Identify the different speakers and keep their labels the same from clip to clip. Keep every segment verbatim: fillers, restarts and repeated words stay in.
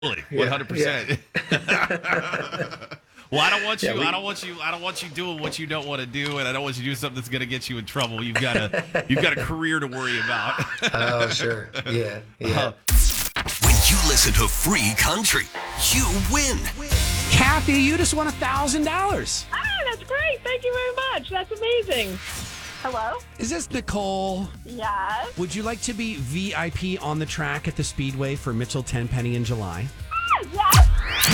Speaker 1: one hundred percent. Well, I don't want you.
Speaker 2: Yeah, we,
Speaker 1: I don't want you. I don't want you doing what you don't want to do, and I don't want you to do something that's going to get you in trouble. You've got a, you've got a career to worry about.
Speaker 2: Oh, sure. Yeah, yeah.
Speaker 1: Uh,
Speaker 3: When you listen to Free Country, you win.
Speaker 4: Kathy, you just won a thousand dollars.
Speaker 5: Ah, that's great. Thank you very much. That's amazing. Hello?
Speaker 4: Is this Nicole?
Speaker 5: Yes.
Speaker 4: Would you like to be V I P on the track at the Speedway for Mitchell Tenpenny in July?
Speaker 5: Ah, yes.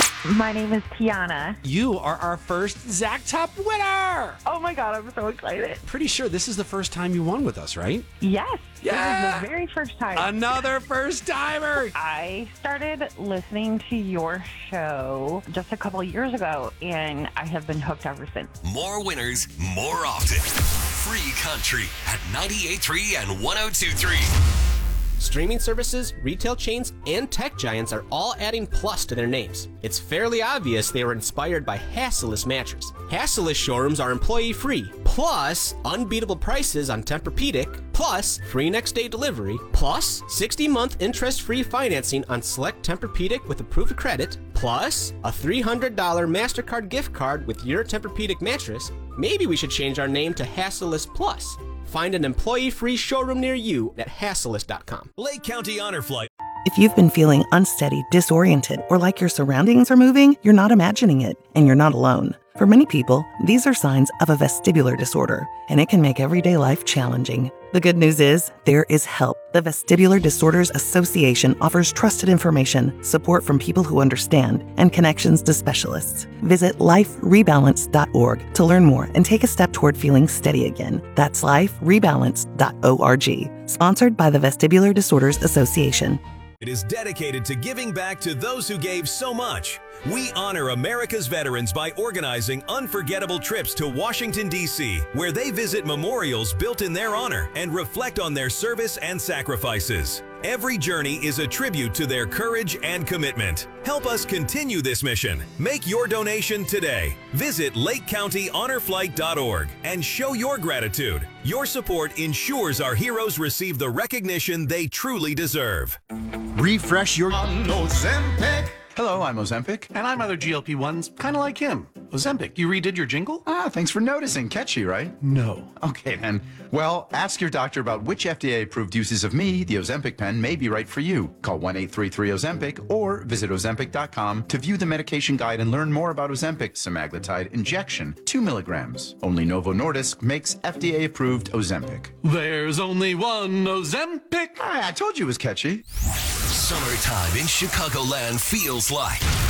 Speaker 6: My name is Tiana.
Speaker 4: You are our first Zach Top winner.
Speaker 6: Oh my God, I'm so excited.
Speaker 4: Pretty sure this is the first time you won with us, right?
Speaker 6: Yes.
Speaker 4: Yeah.
Speaker 6: This is the very first time.
Speaker 4: Another first timer.
Speaker 6: I started listening to your show just a couple years ago, and I have been hooked ever since.
Speaker 3: More winners, more often. Free Country at ninety-eight point three and one oh two point three.
Speaker 7: Streaming services, retail chains, and tech giants are all adding plus to their names. It's fairly obvious they were inspired by Hasselist mattress. Hasselist showrooms are employee-free, plus unbeatable prices on Tempur-Pedic, plus free next-day delivery, plus sixty-month interest-free financing on select Tempur-Pedic with approved credit, plus a three hundred dollars MasterCard gift card with your Tempur-Pedic mattress. Maybe we should change our name to Hasselist Plus. Find an employee-free showroom near you at Hasselist dot com.
Speaker 3: Lake County Honor Flight.
Speaker 8: If you've been feeling unsteady, disoriented, or like your surroundings are moving, you're not imagining it, and you're not alone. For many people, these are signs of a vestibular disorder, and it can make everyday life challenging. The good news is, there is help. The Vestibular Disorders Association offers trusted information, support from people who understand, and connections to specialists. Visit life rebalance dot org to learn more and take a step toward feeling steady again. That's life rebalance dot org. Sponsored by the Vestibular Disorders Association.
Speaker 9: It is dedicated to giving back to those who gave so much. We honor America's veterans by organizing unforgettable trips to Washington, D C, where they visit memorials built in their honor and reflect on their service and sacrifices. Every journey is a tribute to their courage and commitment. Help us continue this mission. Make your donation today. Visit lake county honor flight dot org and show your gratitude. Your support ensures our heroes receive the recognition they truly deserve.
Speaker 10: Refresh your Ozempic. Hello, I'm Ozempic. And I'm other G L P ones, kind of like him. Ozempic, you redid your jingle? Ah, thanks for noticing. Catchy, right? No. Okay, then. Well, ask your doctor about which F D A-approved uses of me, the Ozempic pen, may be right for you. Call one eight three three Ozempic or visit ozempic dot com to view the medication guide and learn more about Ozempic semaglutide injection, two milligrams. Only Novo Nordisk makes F D A-approved Ozempic. There's only one Ozempic. I told you it was catchy.
Speaker 3: Summertime in Chicagoland feels like